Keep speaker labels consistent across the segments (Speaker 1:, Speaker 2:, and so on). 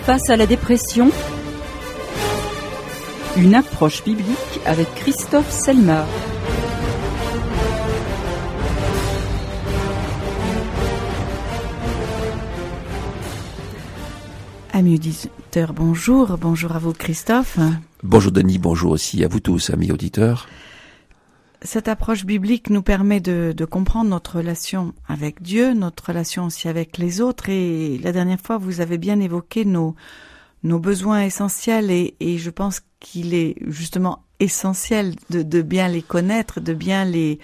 Speaker 1: Face à la dépression, une approche biblique avec Christophe Selmer.
Speaker 2: Amis auditeurs, bonjour. Bonjour à vous, Christophe.
Speaker 3: Bonjour Denis, bonjour aussi à vous tous, amis auditeurs.
Speaker 2: Cette approche biblique nous permet de comprendre notre relation avec Dieu, notre relation aussi avec les autres. Et la dernière fois, vous avez bien évoqué nos besoins essentiels et je pense qu'il est justement essentiel de bien les connaître, de bien les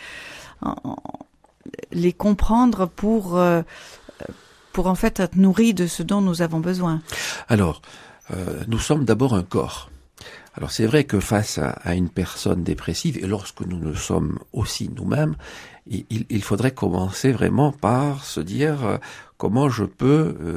Speaker 2: comprendre pour en fait être nourris de ce dont nous avons besoin.
Speaker 3: Alors, nous sommes d'abord un corps. Alors c'est vrai que face à une personne dépressive, et lorsque nous le sommes aussi nous-mêmes, il faudrait commencer vraiment par se dire comment je peux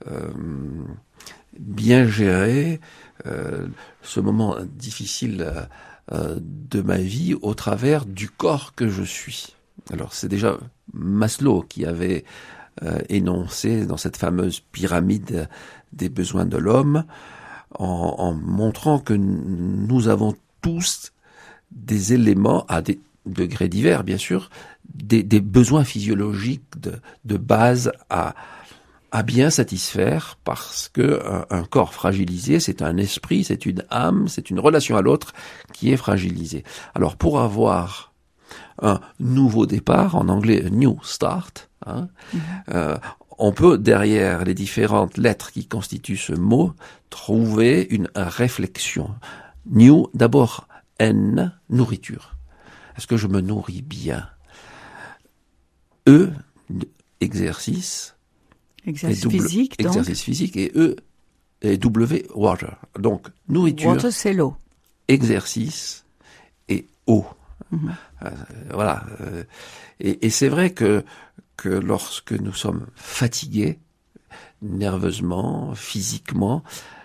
Speaker 3: bien gérer ce moment difficile de ma vie au travers du corps que je suis. Alors c'est déjà Maslow qui avait énoncé dans cette fameuse pyramide des besoins de l'homme, en montrant que nous avons tous des éléments, à des degrés divers bien sûr, des besoins physiologiques de base à bien satisfaire, parce que un corps fragilisé, c'est un esprit, c'est une âme, c'est une relation à l'autre qui est fragilisée. Alors pour avoir un nouveau départ, en anglais a new start, on peut, derrière les différentes lettres qui constituent ce mot, trouver une réflexion. New, d'abord N, nourriture. Est-ce que je me nourris bien? E, exercice.
Speaker 2: Exercice physique, donc.
Speaker 3: Exercice physique, et E, et W, water. Donc, nourriture.
Speaker 2: Water, c'est l'eau.
Speaker 3: Exercice et eau. Voilà. Et c'est vrai que lorsque nous sommes fatigués, nerveusement, physiquement,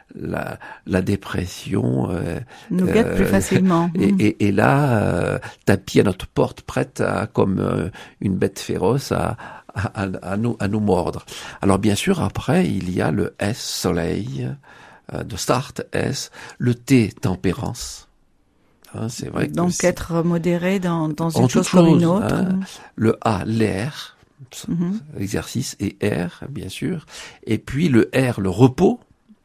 Speaker 3: la dépression
Speaker 2: nous guette plus facilement.
Speaker 3: Et là, tapis à notre porte, prête comme une bête féroce à nous mordre. Alors bien sûr, après, il y a le S, soleil, de start, S, le T, tempérance. C'est vrai que
Speaker 2: donc être modéré dans une chose comme une autre.
Speaker 3: Le A, l'air, exercice, et R, bien sûr. Et puis le R, le repos.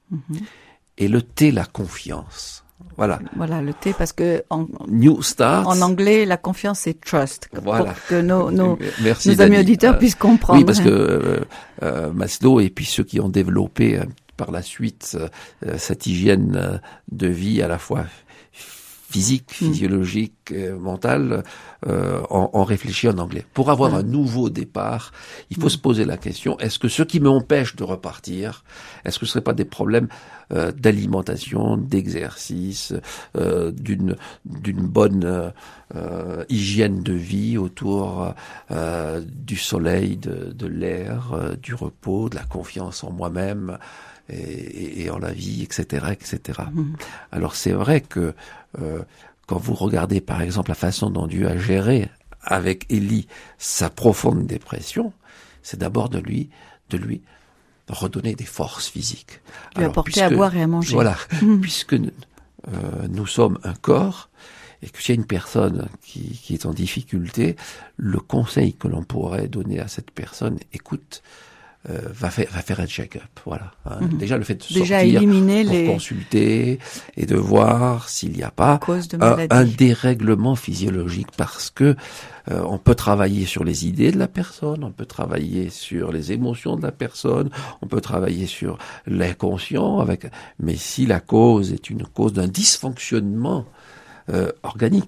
Speaker 3: Et le T, la confiance. Voilà. Voilà,
Speaker 2: le T, parce que
Speaker 3: New Start.
Speaker 2: En anglais, la confiance, c'est trust.
Speaker 3: Voilà.
Speaker 2: Pour que nos
Speaker 3: Merci,
Speaker 2: amis auditeurs puissent comprendre.
Speaker 3: Oui, parce que Maslow et puis ceux qui ont développé par la suite cette hygiène de vie à la fois physique, physiologique, mentale, on réfléchit en anglais. Pour avoir un nouveau départ, il faut se poser la question, est-ce que ce qui m'empêche de repartir, est-ce que ce ne serait pas des problèmes d'alimentation, d'exercice, d'une bonne hygiène de vie autour du soleil, de l'air, du repos, de la confiance en moi-même et en la vie, etc., etc. Alors c'est vrai que quand vous regardez par exemple la façon dont Dieu a géré avec Élie sa profonde dépression, c'est d'abord de lui redonner des forces physiques.
Speaker 2: Lui apporter à boire et à manger.
Speaker 3: Voilà, puisque nous sommes un corps, et que s'il y a une personne qui est en difficulté, le conseil que l'on pourrait donner à cette personne, écoute, va faire un check-up, voilà. Déjà le fait de sortir
Speaker 2: éliminer
Speaker 3: pour consulter et de voir s'il n'y a pas un dérèglement physiologique, parce que on peut travailler sur les idées de la personne, on peut travailler sur les émotions de la personne, on peut travailler sur l'inconscient, mais si la cause est une cause d'un dysfonctionnement organique,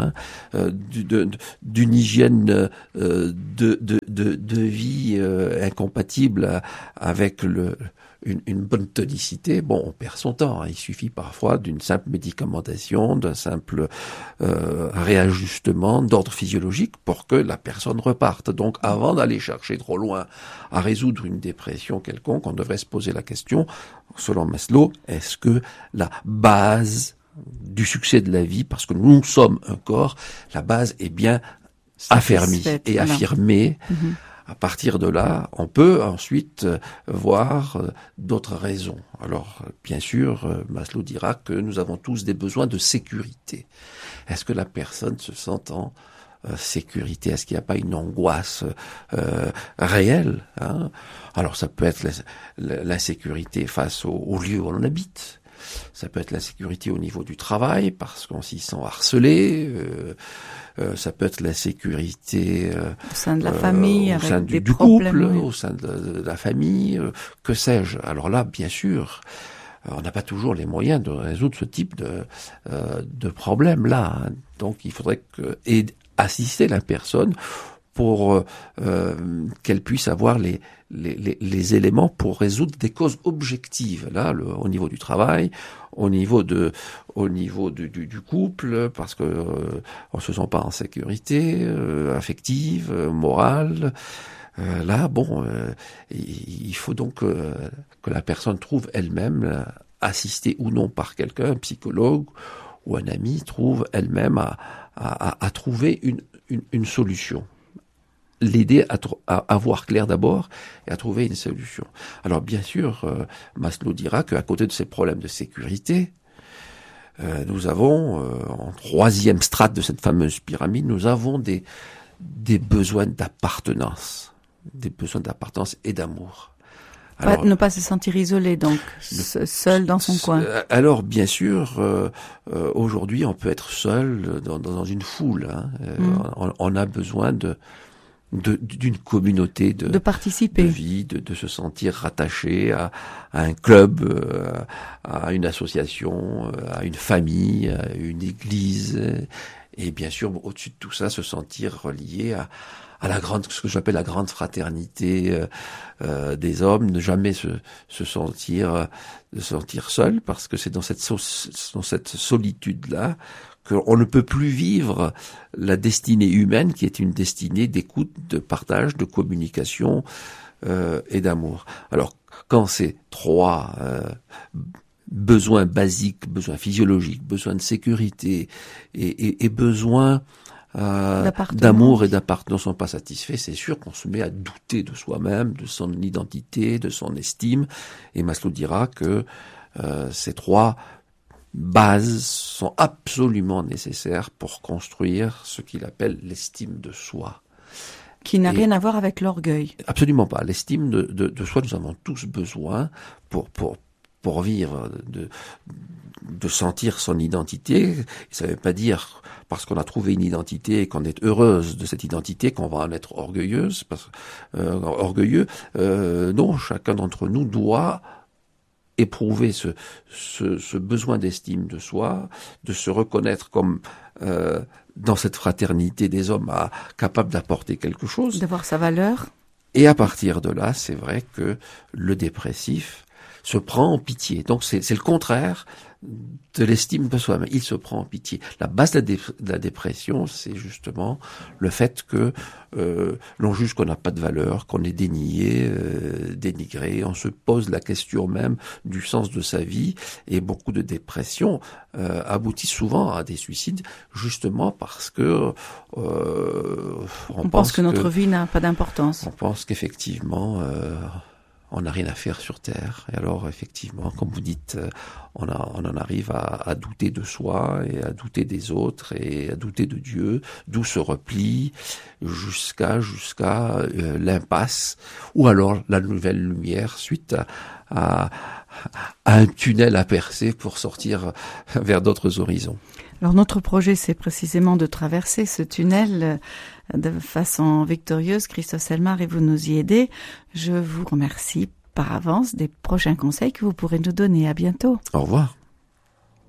Speaker 3: d'une hygiène de vie incompatible avec une bonne tonicité, bon, on perd son temps. Il suffit parfois d'une simple médicamentation, d'un simple réajustement d'ordre physiologique pour que la personne reparte. Donc, avant d'aller chercher trop loin à résoudre une dépression quelconque, on devrait se poser la question, selon Maslow, est-ce que la base du succès de la vie, parce que nous sommes un corps, la base est bien affermie et affirmée à partir de là, on peut ensuite voir d'autres raisons. Alors, bien sûr, Maslow dira que nous avons tous des besoins de sécurité. Est-ce que la personne se sent en sécurité? Est-ce qu'il n'y a pas une angoisse réelle, hein? Alors, ça peut être l'insécurité face au lieu où l'on habite. Ça peut être l'insécurité au niveau du travail, parce qu'on s'y sent harcelé. Ça peut être l'insécurité
Speaker 2: au sein de la famille,
Speaker 3: au sein du
Speaker 2: problèmes,
Speaker 3: couple,
Speaker 2: oui.
Speaker 3: au sein de la famille, que sais-je. Alors là, bien sûr, on n'a pas toujours les moyens de résoudre ce type de problème-là, hein. Donc il faudrait assister la personne pour qu'elle puisse avoir les éléments pour résoudre des causes objectives, là, au niveau du travail, au niveau du couple, parce que on se sent pas en sécurité affective, morale. Là, bon, il faut donc que la personne trouve elle-même, assistée ou non par quelqu'un, un psychologue ou un ami, trouve elle-même à trouver une solution. L'aider à voir clair d'abord et à trouver une solution. Alors bien sûr, Maslow dira qu'à côté de ces problèmes de sécurité, nous avons, en troisième strate de cette fameuse pyramide, nous avons des besoins d'appartenance. Des besoins d'appartenance et d'amour.
Speaker 2: Alors, ne pas se sentir isolé, donc, seul dans son coin.
Speaker 3: Alors, bien sûr, aujourd'hui, on peut être seul dans une foule, hein. On a besoin d'une communauté de
Speaker 2: participer,
Speaker 3: de vie, de se sentir rattaché à un club, à une association, à une famille, à une église, et bien sûr au-dessus de tout ça se sentir relié à ce que j'appelle la grande fraternité des hommes, ne jamais se sentir seul, parce que c'est dans cette solitude là qu'on ne peut plus vivre la destinée humaine, qui est une destinée d'écoute, de partage, de communication et d'amour. Alors, quand ces trois besoins basiques, besoins physiologiques, besoins de sécurité et besoins d'amour et d'appartenance sont pas satisfaits, c'est sûr qu'on se met à douter de soi-même, de son identité, de son estime, et Maslow dira que ces trois bases sont absolument nécessaires pour construire ce qu'il appelle l'estime de soi.
Speaker 2: Qui n'a rien à voir avec l'orgueil.
Speaker 3: Absolument pas. L'estime de soi, nous avons tous besoin pour vivre, de sentir son identité. Ça ne veut pas dire, parce qu'on a trouvé une identité et qu'on est heureuse de cette identité, qu'on va en être orgueilleuse, orgueilleux. Non, chacun d'entre nous doit éprouver ce besoin d'estime de soi, de se reconnaître comme dans cette fraternité des hommes capable d'apporter quelque chose.
Speaker 2: D'avoir sa valeur.
Speaker 3: Et à partir de là, c'est vrai que le dépressif se prend en pitié. Donc c'est le contraire de l'estime de soi-même. Il se prend en pitié. La base de la dépression, c'est justement le fait que l'on juge qu'on n'a pas de valeur, qu'on est dénié, dénigré. On se pose la question même du sens de sa vie. Et beaucoup de dépressions aboutissent souvent à des suicides, justement parce que on pense
Speaker 2: que notre vie n'a pas d'importance.
Speaker 3: On pense qu'effectivement on n'a rien à faire sur Terre. Et alors, effectivement, comme vous dites, on en arrive à douter de soi et à douter des autres et à douter de Dieu, d'où ce repli jusqu'à l'impasse, ou alors la nouvelle lumière suite à un tunnel à percer pour sortir vers d'autres horizons.
Speaker 2: Alors notre projet, c'est précisément de traverser ce tunnel de façon victorieuse. Christophe Selmar, et vous nous y aidez. Je vous remercie par avance des prochains conseils que vous pourrez nous donner. À bientôt.
Speaker 3: Au revoir.